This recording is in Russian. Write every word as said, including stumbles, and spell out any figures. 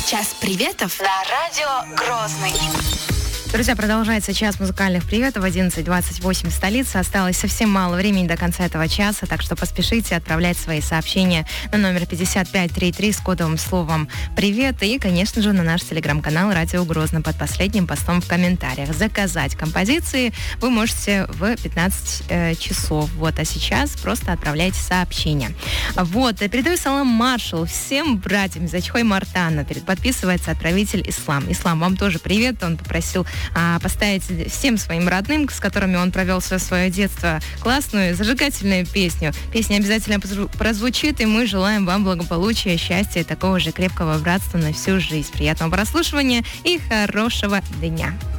Час приветов на радио Грозный. Друзья, продолжается час музыкальных приветов. одиннадцать двадцать восемь в столице. Осталось совсем мало времени до конца этого часа, так что поспешите отправлять свои сообщения на номер пятьдесят пять тридцать три с кодовым словом «Привет» и, конечно же, на наш телеграм-канал «Радио Грозно» под последним постом в комментариях. Заказать композиции вы можете в пятнадцать э, часов. Вот, а сейчас просто отправляйте сообщения. Вот, передаю салам Маршал всем братьям из Ачхой-Мартана. Подписывается отправитель Ислам. Ислам, вам тоже привет. Он попросил а, поставить всем своим родным, с которыми он провел все свое детство, классную, зажигательную песню. Песня обязательно прозвучит, и мы желаем вам благополучия, счастья и такого же крепкого братства на всю жизнь. Приятного прослушивания и хорошего дня.